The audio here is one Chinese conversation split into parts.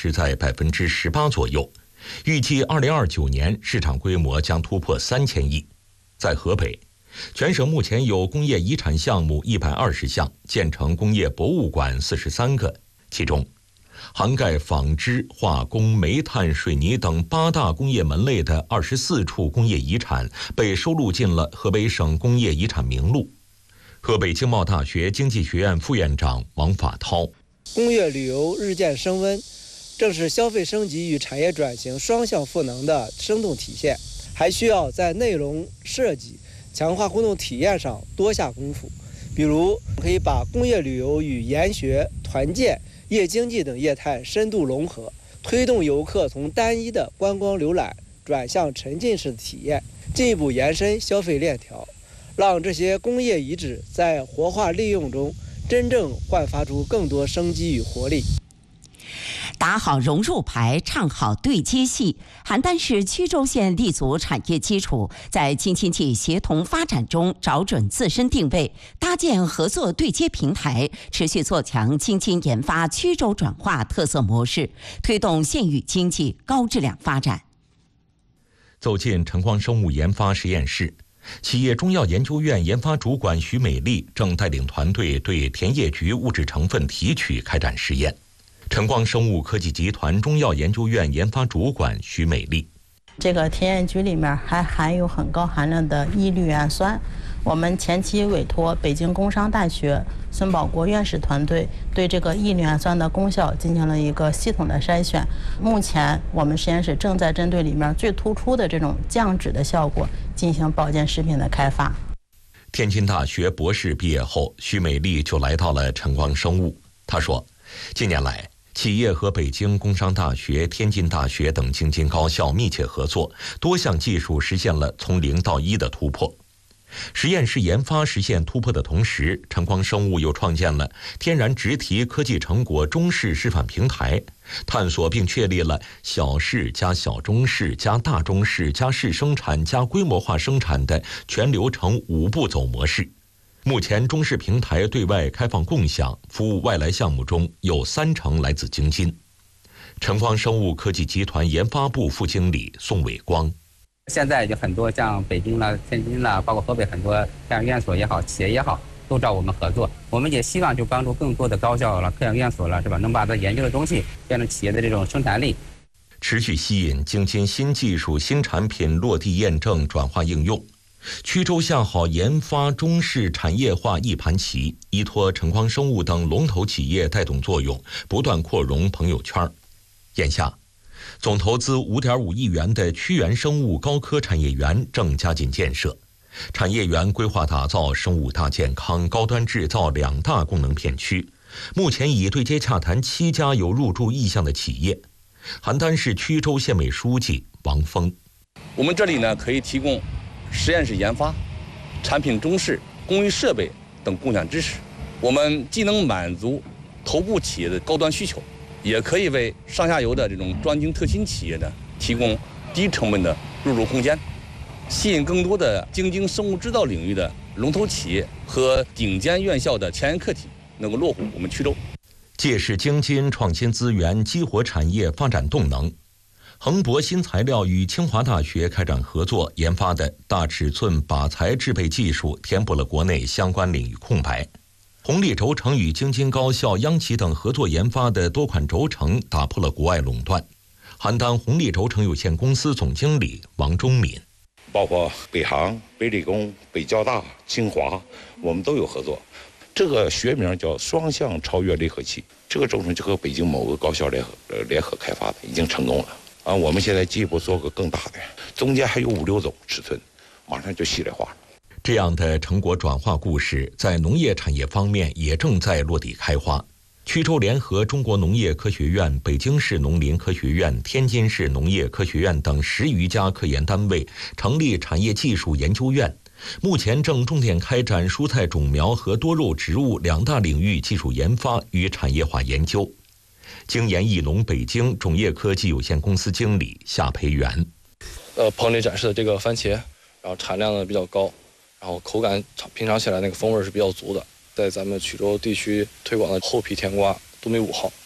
持在18%左右，预计2029年市场规模将突破3000亿。在河北，全省目前有工业遗产项目120项，建成工业博物馆43个，其中涵盖纺织、化工、煤炭、水泥等8大工业门类的24处工业遗产被收录进了河北省工业遗产名录。河北经贸大学经济学院副院长王法涛： 工业旅游日渐升温，正是消费升级与产业转型双向赋能的生动体现，还需要在内容设计、强化互动体验上多下功夫。比如，可以把工业旅游与研学、团建、夜经济等业态深度融合，推动游客从单一的观光浏览转向沉浸式的体验，进一步延伸消费链条，让这些工业遗址在活化利用中真正焕发出更多生机与活力。 打好融入牌，唱好对接戏。邯郸市曲周县立足产业基础，在京津冀协同发展中找准自身定位，搭建合作对接平台，持续做强京津研发曲周转化特色模式，推动县域经济高质量发展。 走进晨光生物研发实验室，企业中药研究院研发主管徐美丽正带领团队对甜叶菊物质成分提取开展实验。晨光生物科技集团中药研究院研发主管徐美丽： 这个甜叶菊里面还含有很高含量的异氯氨酸。我们前期委托北京工商大学孙保国院士团队对这个异氯氨酸的功效进行了一个系统的筛选。目前我们实验室正在针对里面最突出的这种降脂的效果进行保健食品的开发。 天津大学博士毕业后，徐美丽就来到了晨光生物。她说，近年来企业和北京工商大学、天津大学等京津高校密切合作，多项技术实现了从0到1的突破。实验室研发实现突破的同时，晨光生物又创建了天然植提科技成果中试示范平台，探索并确立了小试加小中试加大中试加试生产加规模化生产的全流程5步走模式。目前中试平台对外开放共享，服务外来项目中有30%来自京津。晨光生物科技集团研发部副经理宋伟光： 现在就很多像北京了、天津了，包括河北很多像院所也好、企业也好，都找我们合作。我们也希望就帮助更多的高校了、科研院所了，是吧？能把它研究的东西变成企业的这种生产力， 持续吸引京津新技术、新产品落地验证、转化应用。曲周下好研发中试产业化一盘棋，依托晨光生物等龙头企业带动作用，不断扩容朋友圈。眼下，总投资5.5亿元的曲源生物高科产业园正加紧建设。产业园规划打造生物大健康、高端制造2大功能片区，目前已对接洽谈7家有入驻意向的企业。邯郸市曲周县委书记王峰： 我们这里呢，可以提供实验室研发、产品中试、工艺设备等共享支持。我们既能满足头部企业的高端需求，也可以为上下游的这种专精特新企业呢提供低成本的入驻空间，吸引更多的京津生物制造领域的龙头企业和顶尖院校的前沿课题能够落户我们曲周。 借势京津创新资源，激活产业发展动能。恒博新材料与清华大学开展合作研发的大尺寸靶材制备技术，填补了国内相关领域空白。红利轴承与京津高校、央企等合作研发的多款轴承，打破了国外垄断。邯郸红利轴承有限公司总经理王忠敏： 包括北航、北理工、北交大、清华，我们都有合作。这个学名叫双向超越离合器，这个轴承就和北京某个高校联合开发的，已经成功了。我们现在进一步做个更大的，中间还有5、6种尺寸，马上就系列化了。 这样的成果转化故事，在农业产业方面也正在落地开花。曲周联合中国农业科学院、北京市农林科学院、天津市农业科学院等10余家科研单位成立产业技术研究院，目前正重点开展蔬菜种苗和多肉植物2大领域技术研发与产业化研究。京研益农北京种业科技有限公司经理夏培元： 棚里展示的这个番茄，然后产量呢比较高，然后口感品尝起来那个风味是比较足的。在咱们曲周地区推广的厚皮甜瓜东北5号，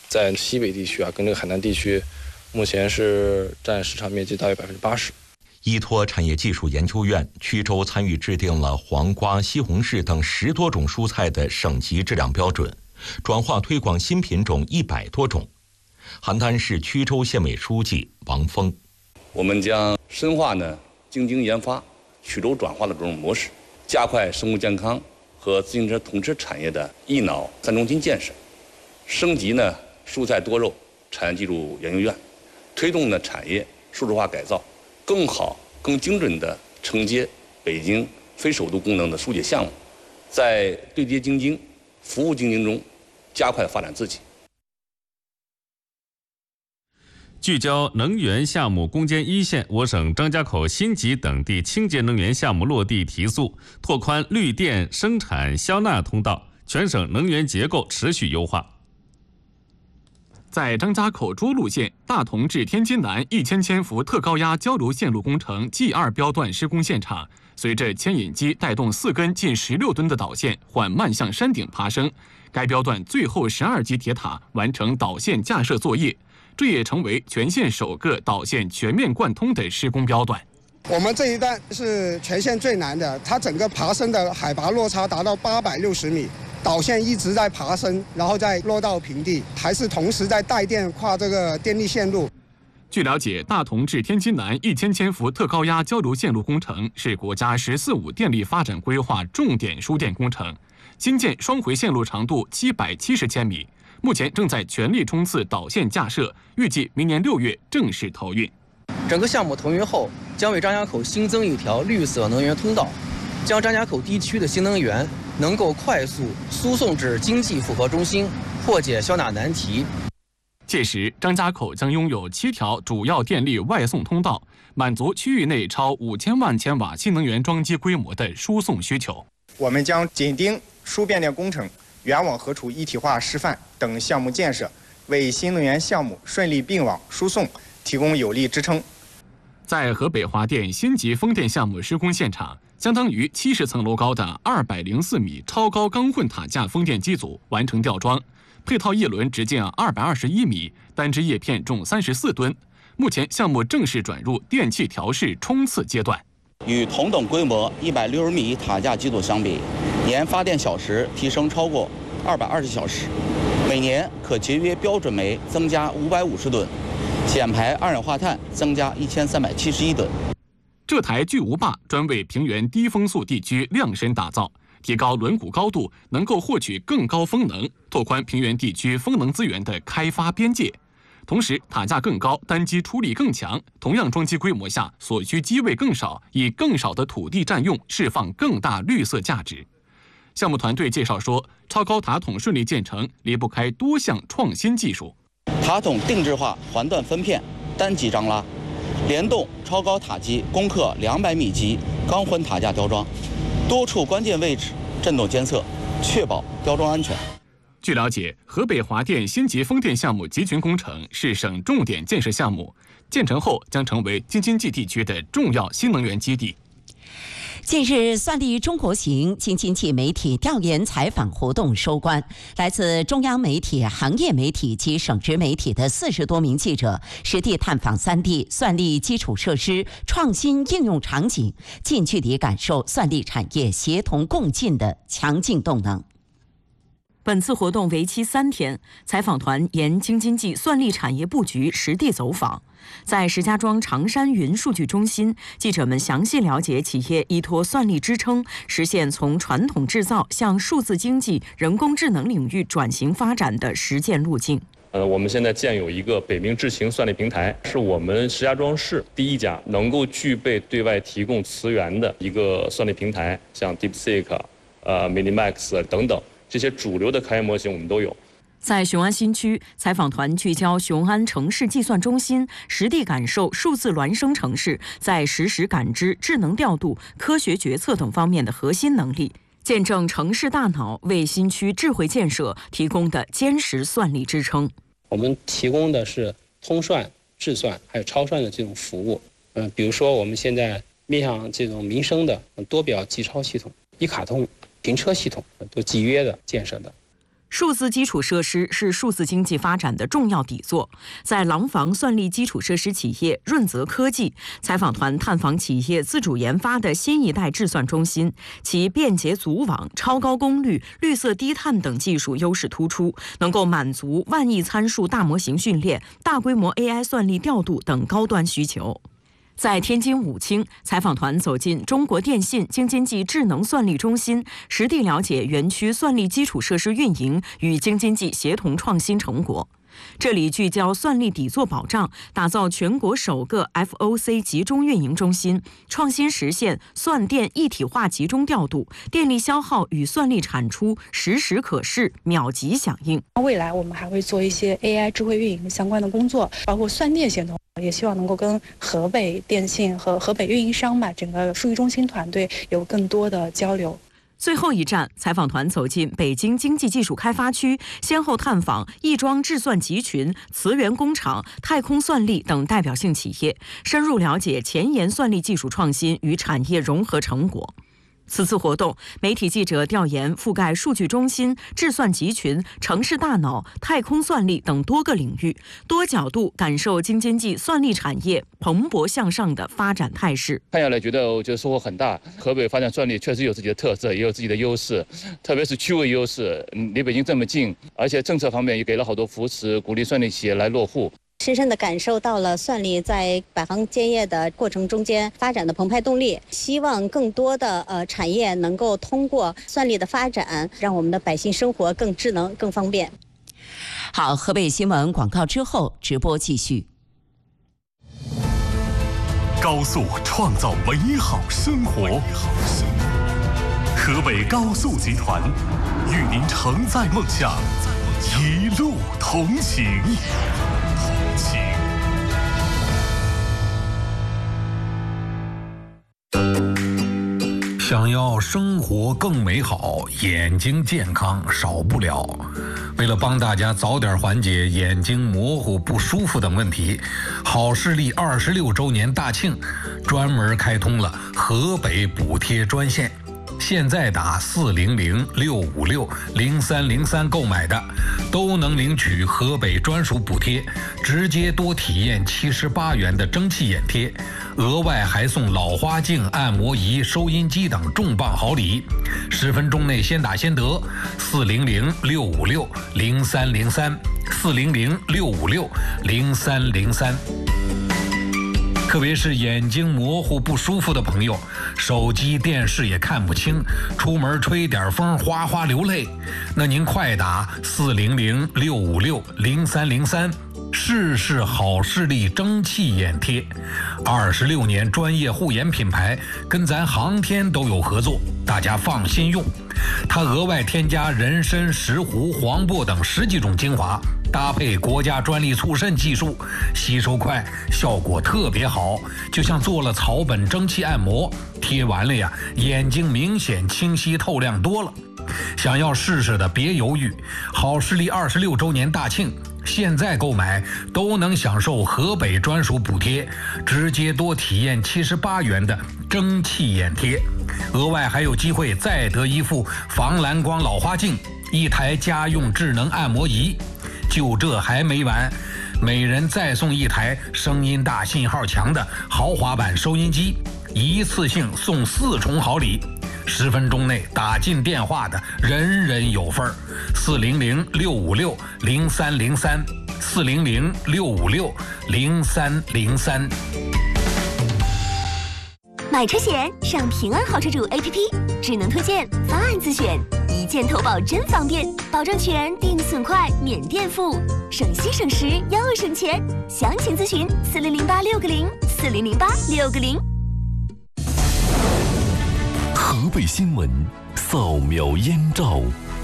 在西北地区跟这个海南地区，目前是占市场面积大约80%。 依托产业技术研究院，衢州参与制定了黄瓜、西红柿等10多种蔬菜的省级质量标准，转化推广新品种100多种。邯郸市衢州县委书记王峰： 我们将深化精精研发、曲轴转化的这种模式，加快生物健康和自行车统车产业的一脑3中心建设，升级蔬菜多肉产业技术研究院，推动产业数字化改造，更好、更精准地承接北京非首都功能的疏解项目，在对接京津、服务京津中加快发展自己。 聚焦能源项目攻坚一线，我省张家口、辛集等地清洁能源项目落地提速，拓宽绿电生产消纳通道，全省能源结构持续优化。在张家口涿鹿县大同至天津南1000千伏特高压交流线路工程 G2 标段施工现场，随着牵引机带动4根近16吨的导线缓慢向山顶爬升，该标段最后12级铁塔完成导线架设作业。这也成为全县首个导线全面贯通的施工标段。 我们这一段是全县最难的，它整个爬升的海拔落差达到860米，导线一直在爬升，然后再落到平地，还是同时在带电跨这个电力线路。 据了解，大同至天津南1000千伏特高压交流线路工程是国家“十四五”电力发展规划重点输电工程，新建双回线路长度770千米。目前正在全力冲刺导线架设，预计明年6月正式投运。 整个项目投运后，将为张家口新增一条绿色能源通道，将张家口地区的新能源能够快速输送至经济负荷中心，破解消纳难题。 届时，张家口将拥有7条主要电力外送通道，满足区域内超5000万千瓦新能源装机规模的输送需求。 我们将紧盯输变电工程、源网合储一体化示范等项目建设，为新能源项目顺利并网输送提供有力支撑。 在河北华电辛集风电项目施工现场，相当于70层楼高的204米超高钢混塔架风电机组完成吊装，配套叶轮直径221米，单只叶片重34吨。目前项目正式转入电气调试冲刺阶段。 与同等规模160米塔架机组相比，年发电小时提升超过220小时，每年可节约标准煤增加550吨，减排二氧化碳增加1371吨。 这台巨无霸专为平原低风速地区量身打造，提高轮毂高度，能够获取更高风能，拓宽平原地区风能资源的开发边界。同时，塔架更高，单机出力更强，同样装机规模下，所需机位更少，以更少的土地占用，释放更大绿色价值。项目团队介绍说，超高塔筒顺利建成，离不开多项创新技术。 塔筒定制化环段分片，单级张拉，联动超高塔基攻克200米级钢混塔架吊装，多处关键位置震动监测，确保吊装安全。 据了解，河北华电辛集风电项目集群工程是省重点建设项目，建成后将成为京津冀地区的重要新能源基地。 近日，算力中国行京津冀媒体调研采访活动收官，来自中央媒体、行业媒体及省直媒体的40多名记者实地探访3地算力基础设施创新应用场景，近距离感受算力产业协同共进的强劲动能。 本次活动为期3天，采访团沿京津冀算力产业布局实地走访。在石家庄长山云数据中心，记者们详细了解企业依托算力支撑，实现从传统制造向数字经济、人工智能领域转型发展的实践路径。 我们现在建有一个北冥智行算力平台，是我们石家庄市第一家能够具备对外提供磁源的一个算力平台，像 DeepSeek、Minimax 等等。这些主流的开源模型我们都有。 在雄安新区，采访团聚焦雄安城市计算中心，实地感受数字孪生城市在实时感知、智能调度、科学决策等方面的核心能力，见证城市大脑为新区智慧建设提供的坚实算力支撑。 我们提供的是通算、智算还有超算的这种服务。比如说我们现在面向这种民生的多表记钞系统、一卡通停车系统都集约的建设的。 数字基础设施是数字经济发展的重要底座。在廊坊算力基础设施企业润泽科技，采访团探访企业自主研发的新一代智算中心，其便捷组网、超高功率、绿色低碳等技术优势突出，能够满足万亿参数大模型训练、大规模 AI 算力调度等高端需求。在天津武清，采访团走进中国电信京津冀智能算力中心，实地了解园区算力基础设施运营与京津冀协同创新成果。这里聚焦算力底座保障，打造全国首个 FOC 集中运营中心，创新实现算电一体化集中调度，电力消耗与算力产出实时可视、秒级响应。 未来我们还会做一些 AI 智慧运营相关的工作，包括算电协同，也希望能够跟河北电信和河北运营商整个数据中心团队有更多的交流。 最后一站，采访团走进北京经济技术开发区，先后探访亦庄智算集群、慈源工厂、太空算力等代表性企业，深入了解前沿算力技术创新与产业融合成果。此次活动，媒体记者调研覆盖数据中心、智算集群、城市大脑、太空算力等多个领域，多角度感受京津冀算力产业蓬勃向上的发展态势。 看下来，我觉得收获很大。河北发展算力确实有自己的特色，也有自己的优势，特别是区位优势，离北京这么近，而且政策方面也给了好多扶持，鼓励算力企业来落户。 深深地感受到了算力在百行建业的过程中间发展的澎湃动力，希望更多的产业能够通过算力的发展，让我们的百姓生活更智能、更方便。 好，河北新闻广告之后直播继续。 高速创造美好生活，河北高速集团与您承载梦想，一路同行。 想要生活更美好，眼睛健康少不了。为了帮大家早点缓解眼睛模糊不舒服等问题，好视力26周年大庆专门开通了河北补贴专线。现在打400-656-0303购买的，都能领取河北专属补贴，直接多体验78元的蒸汽眼贴，额外还送老花镜、按摩仪、收音机等重磅好礼。10分钟内先打先得，400-656-0303，400-656-0303。特别是眼睛模糊不舒服的朋友，手机电视也看不清，出门吹点风哗哗流泪，那您快打400-656-0303，试试好视力蒸汽眼贴。26年专业护眼品牌，跟咱航天都有合作，大家放心用。它额外添加人参、石斛、黄柏等10几种精华，搭配国家专利促渗技术，吸收快，效果特别好，就像做了草本蒸汽按摩，贴完了呀，眼睛明显清晰透亮多了。想要试试的别犹豫，好视力26周年大庆，现在购买都能享受河北专属补贴，直接多体验78元的蒸汽眼贴，额外还有机会再得一副防蓝光老花镜，1台家用智能按摩仪。就这还没完，每人再送1台声音大、信号强的豪华版收音机，一次性送4重好礼。10分钟内打进电话的人人有份儿。400-656-0303，400-656-0303。 买车险上平安好车主 APP， 智能推荐，方案自选，一键投保真方便，保证全，定损快，免垫付，省心省时又省钱。详情咨询4008-660，4008-660。 河北新闻扫描燕赵。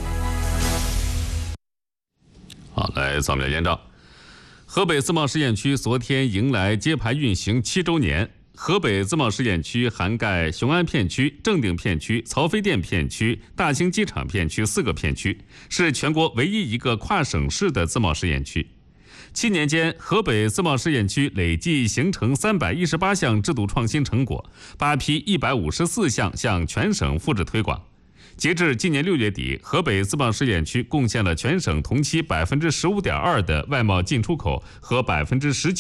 好，来扫描燕赵。河北自贸试验区昨天迎来揭牌运行7周年。河北自贸试验区涵盖雄安片区、正定片区、曹妃甸片区、大兴机场片区4个片区，是全国唯一一个跨省市的自贸试验区。7年间，河北自贸试验区累计形成318项制度创新成果，8批154项向全省复制推广。 截至今年6月底，河北自贸试验区贡献了全省同期15.2%的外贸进出口和19%